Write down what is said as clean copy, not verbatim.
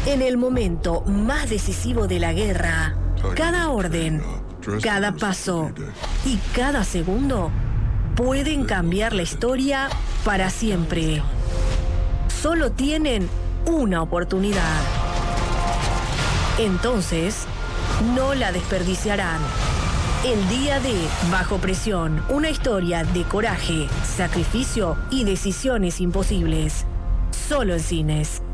En el momento más decisivo de la guerra, cada orden, cada paso y cada segundo pueden cambiar la historia para siempre. Solo tienen una oportunidad. Entonces, no la desperdiciarán. El día de Bajo Presión, una historia de coraje, sacrificio y decisiones imposibles. Solo en cines.